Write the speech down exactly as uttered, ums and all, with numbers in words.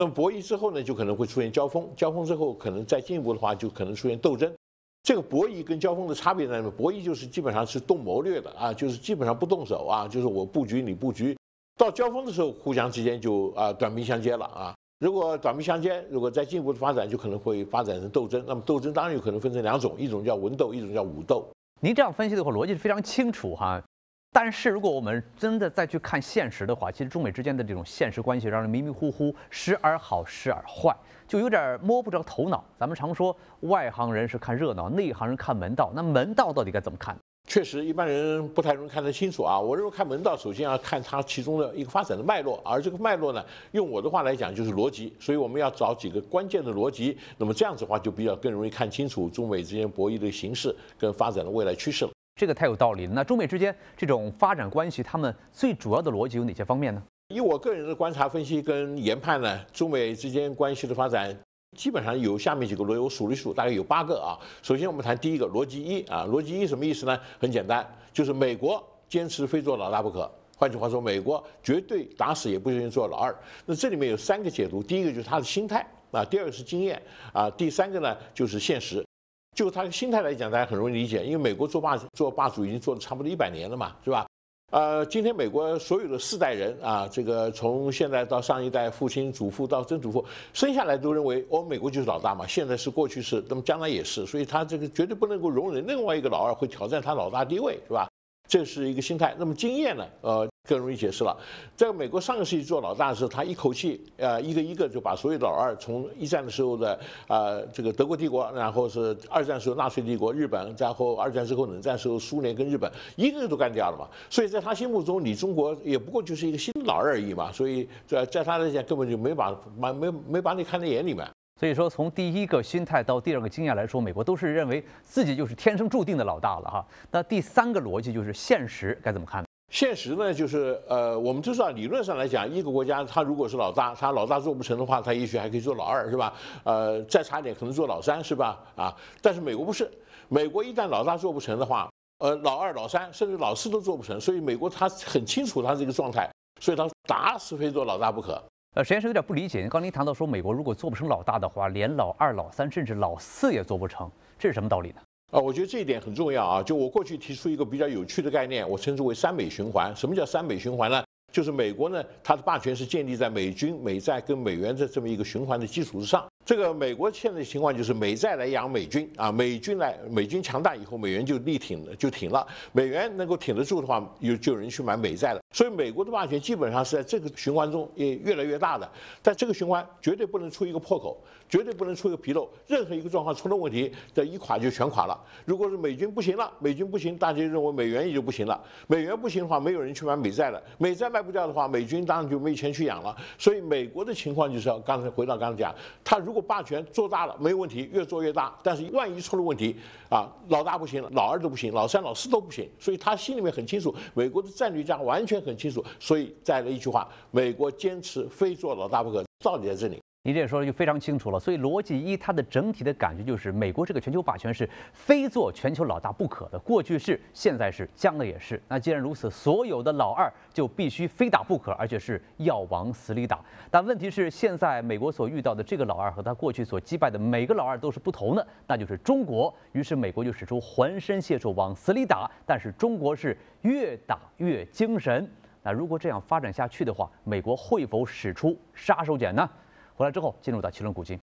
那么博弈之后呢，就可能会出现交锋，交锋之后可能再进一步的话，就可能出现斗争。这个博弈跟交锋的差别呢，博弈就是基本上是动谋略的啊，就是基本上不动手啊，就是我布局你布局。到交锋的时候，互相之间就啊短兵相接了啊。如果短兵相接，如果再进一步的发展，就可能会发展成斗争。那么斗争当然有可能分成两种，一种叫文斗，一种叫武斗。 您这样分析的话，逻辑是非常清楚哈。但是如果我们真的再去看现实的话，其实中美之间的这种现实关系让人迷迷糊糊，时而好，时而坏，就有点摸不着头脑。咱们常说外行人是看热闹，内行人看门道。那门道到底该怎么看？ 确实，一般人不太容易看得清楚啊。我认为看门道，首先要看它其中的一个发展的脉络，而这个脉络呢，用我的话来讲就是逻辑。所以我们要找几个关键的逻辑，那么这样子的话就比较更容易看清楚中美之间博弈的形势跟发展的未来趋势了。 这个太有道理了。那中美之间这种发展关系，他们最主要的逻辑有哪些方面呢？ 以我个人的观察、分析跟研判呢，中美之间关系的发展基本上有下面几个逻辑，我数了一数，大概有八个啊。首先我们谈第一个逻辑一啊，逻辑一什么意思呢？很简单，就是美国坚持非做老大不可。换句话说，美国绝对打死也不愿意做老二。那这里面有三个解读，第一个就是他的心态啊，第二个是经验啊，第三个呢就是现实。就他的心态来讲，大家很容易理解，因为美国做霸做霸主已经做了差不多一百年了嘛，是吧？呃，今天美国所有的四代人啊，这个从现在到上一代父亲、祖父到曾祖父，生下来都认为哦，美国就是老大嘛，现在是，过去是，那么将来也是，所以他这个绝对不能够容忍另外一个老二会挑战他老大地位，是吧？这是一个心态。那么经验呢？呃，更容易解释了。在美国上个世纪做老大的时候，他一口气呃一个一个就把所有老二，从一战的时候的呃这个德国帝国，然后是二战时候纳粹帝国、日本，然后二战之后冷战时候苏联跟日本，一个个都干掉了嘛。所以在他心目中，你中国也不过就是一个新老二而已嘛。所以在在他来讲，根本就没把没没没把你看在眼里面。 所以说，从第一个心态到第二个经验来说，美国都是认为自己就是天生注定的老大了哈。那第三个逻辑就是现实该怎么看？ 现实呢，就是呃，我们都知道，理论上来讲，一个国家他如果是老大，他老大做不成的话，他也许还可以做老二，是吧？呃，再差一点可能做老三，是吧？啊，但是美国不是，美国一旦老大做不成的话，呃，老二、老三甚至老四都做不成，所以美国他很清楚他这个状态，所以他打死非做老大不可。 呃，实际上有点不理解。刚您谈到说，美国如果做不成老大的话，连老二、老三甚至老四也做不成，这是什么道理呢？ 啊，我觉得这一点很重要啊。就我过去提出一个比较有趣的概念，我称之为三美循环。什么叫三美循环呢？就是美国呢，它的霸权是建立在美军、美债跟美元的这么一个循环的基础之上。这个美国现在的情况就是美债来养美军啊，美军来，美军强大以后，美元就力挺了，就挺了。美元能够挺得住的话，有就有人去买美债了。所以美国的霸权基本上是在这个循环中也越来越大的。但这个循环绝对不能出一个破口，绝对不能出一个纰漏。任何一个状况出了问题，这一垮就全垮了。如果是美军不行了，美军不行，大家就认为美元也就不行了。美元不行的话，没有人去买美债了。美债卖不掉的话，美军当然就没钱去养了。所以美国的情况就是要刚才回到刚才讲，他如果霸权做大了没有问题，越做越大。但是万一出了问题啊，老大不行，老二都不行，老三、老四都不行。所以他心里面很清楚，美国的战略家完全很清楚。所以再来一句话，美国坚持非做老大不可，道理在这里。 你这说的就非常清楚了。所以逻辑一，它的整体的感觉就是美国这个全球霸权是非做全球老大不可的，过去是，现在是，将来也是。那既然如此，所有的老二就必须非打不可，而且是要往死里打。但问题是，现在美国所遇到的这个老二和他过去所击败的每个老二都是不同的，那就是中国。于是美国就使出浑身解数往死里打，但是中国是越打越精神。那如果这样发展下去的话，美国会否使出杀手锏呢？回来之后，进入到奇论古今。